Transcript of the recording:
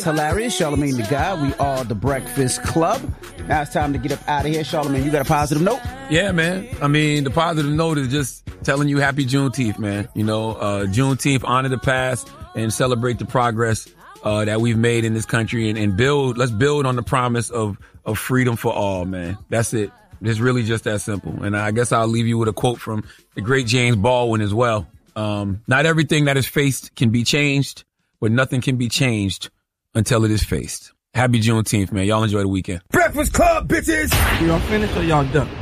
Hilarious. Charlamagne the Guy. We are the Breakfast Club. Now it's time to get up out of here. Charlamagne, you got a positive note? Yeah, man. I mean, the positive note is just telling you happy Juneteenth, man. You know, Juneteenth, honor the past and celebrate the progress that we've made in this country and let's build on the promise of freedom for all, man. That's it. It's really just that simple. And I guess I'll leave you with a quote from the great James Baldwin as well. Not everything that is faced can be changed, but nothing can be changed until it is faced. Happy Juneteenth, man. Y'all enjoy the weekend. Breakfast Club, bitches! Y'all finished or y'all done?